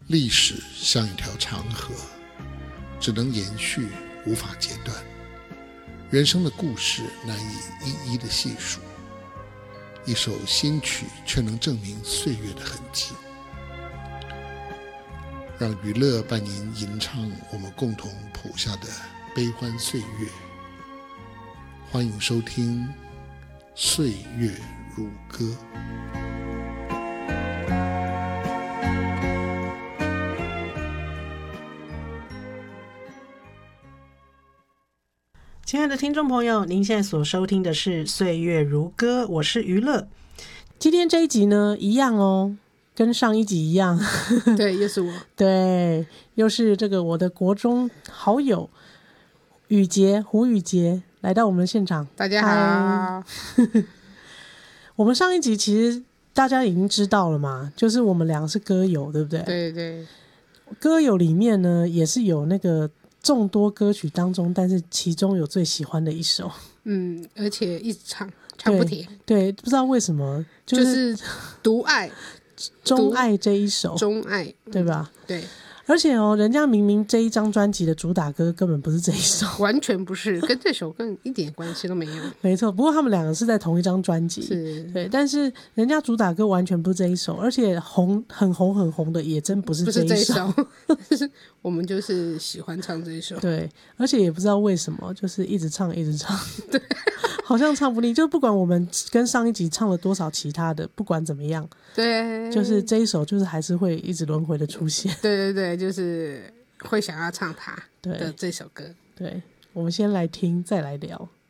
历史像一条长河，只能延续，无法截断。人生的故事难以一一的细数，一首新曲却能证明岁月的痕迹。让娱乐伴您吟唱我们共同谱下的悲欢岁月。欢迎收听《岁月如歌》。 亲爱的听众朋友，您现在所收听的是《岁月如歌》，我是娱乐。今天这一集呢，一样哦，跟上一集一样， 对，又是我， 对，又是这个我的国中好友胡宇杰来到我们的现场。 大家好。 我们上一集其实大家已经知道了嘛，就是我们两个是歌友，对不对？ 对对， 歌友里面呢，也是有那个众多歌曲当中，但是其中有最喜欢的一首， 而且一直唱不停。 对，不知道为什么， 就是独爱钟爱这一首， 钟爱， 对吧？ 对， 而且人家明明这一张专辑的主打歌根本不是这一首， 完全不是，跟这首更一点关系都没有。 没错，不过他们两个是在同一张专辑， 是， 对，但是人家主打歌完全不是这一首，而且很红的也真不是这一首。 我们就是喜欢唱这一首， 对，而且也不知道为什么，就是一直唱， 对， 好像唱不腻。就不管我们跟上一集唱了多少其他的，不管怎么样， 对， 就是这一首就是还是会一直轮回的出现。 对对对，就是会想要唱它的这首歌。 对，我们先来听，再来聊。